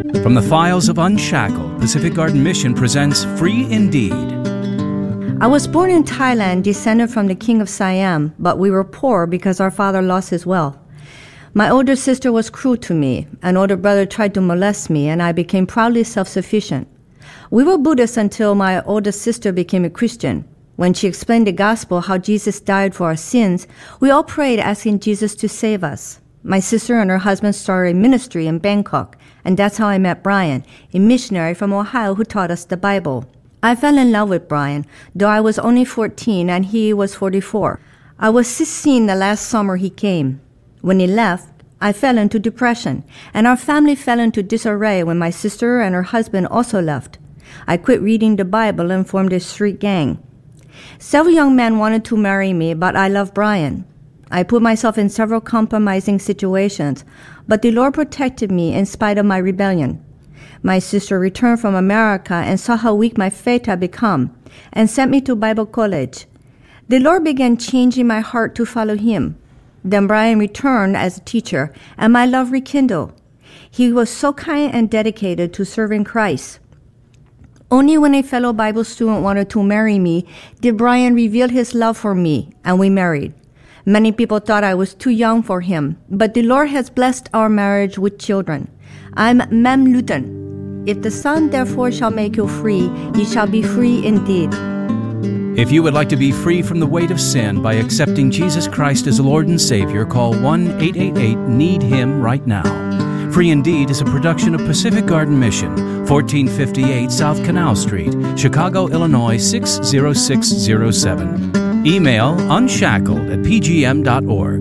From the files of Unshackled, Pacific Garden Mission presents Free Indeed. I was born in Thailand, descended from the king of Siam, but we were poor because our father lost his wealth. My older sister was cruel to me. An older brother tried to molest me, and I became proudly self-sufficient. We were Buddhists until my oldest sister became a Christian. When she explained the gospel, how Jesus died for our sins, we all prayed asking Jesus to save us. My sister and her husband started a ministry in Bangkok, and that's how I met Brian, a missionary from Ohio who taught us the Bible. I fell in love with Brian, though I was only 14 and he was 44. I was 16 the last summer he came. When he left, I fell into depression, and our family fell into disarray when my sister and her husband also left. I quit reading the Bible and formed a street gang. Several young men wanted to marry me, but I loved Brian. I put myself in several compromising situations, but the Lord protected me in spite of my rebellion. My sister returned from America and saw how weak my faith had become and sent me to Bible college. The Lord began changing my heart to follow Him. Then Brian returned as a teacher, and my love rekindled. He was so kind and dedicated to serving Christ. Only when a fellow Bible student wanted to marry me did Brian reveal his love for me, and we married. Many people thought I was too young for him, but the Lord has blessed our marriage with children. I'm Mem Luton. If the Son therefore shall make you free, ye shall be free indeed. If you would like to be free from the weight of sin by accepting Jesus Christ as Lord and Savior, call 1-888-NEED-HIM right now. Free Indeed is a production of Pacific Garden Mission, 1458 South Canal Street, Chicago, Illinois 60607. Email unshackled@pgm.org.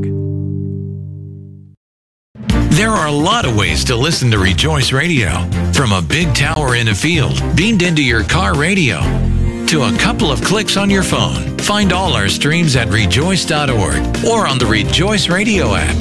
There are a lot of ways to listen to Rejoice Radio. From a big tower in a field, beamed into your car radio, to a couple of clicks on your phone. Find all our streams at rejoice.org or on the Rejoice Radio app.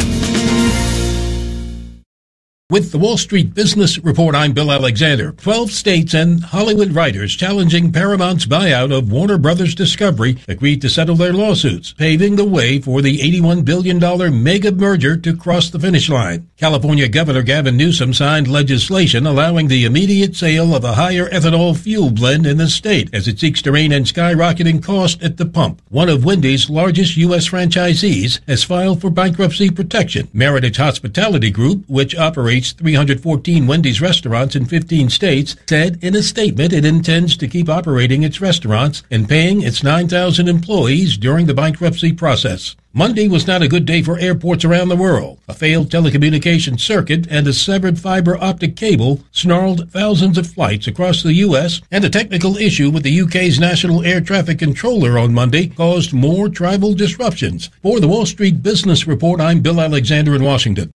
With the Wall Street Business Report, I'm Bill Alexander. 12 states and Hollywood writers challenging Paramount's buyout of Warner Brothers Discovery agreed to settle their lawsuits, paving the way for the $81 billion mega merger to cross the finish line. California Governor Gavin Newsom signed legislation allowing the immediate sale of a higher ethanol fuel blend in the state as it seeks to rein in skyrocketing costs at the pump. One of Wendy's largest U.S. franchisees has filed for bankruptcy protection. Meritage Hospitality Group, which operates 314 Wendy's restaurants in 15 states, said in a statement it intends to keep operating its restaurants and paying its 9,000 employees during the bankruptcy process. Monday was not a good day for airports around the world. A failed telecommunications circuit and a severed fiber optic cable snarled thousands of flights across the U.S., and a technical issue with the U.K.'s National Air Traffic Controller on Monday caused more travel disruptions. For the Wall Street Business Report, I'm Bill Alexander in Washington.